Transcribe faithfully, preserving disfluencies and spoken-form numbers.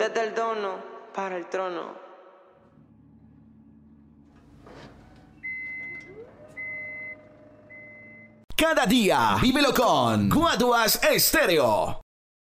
Desde el dono para el trono. Cada día, vívelo con Guaduas Estéreo.